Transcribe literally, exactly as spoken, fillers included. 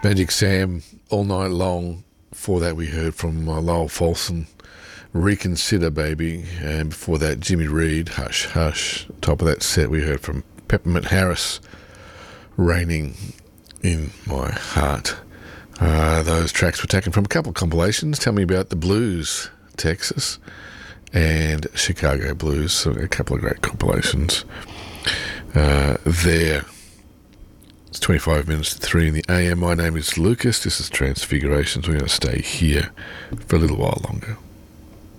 Magic Sam, All Night Long. Before that, we heard from uh, Lowell Folsom, Reconsider Baby. And before that, Jimmy Reed, Hush Hush. Top of that set, we heard from Peppermint Harris, Raining in My Heart. Uh, those tracks were taken from a couple of compilations. Tell Me About the Blues, Texas, and Chicago Blues. So a couple of great compilations uh, there. It's twenty-five minutes to three in the A M. My name is Lucas. This is Transfigurations. We're going to stay here for a little while longer.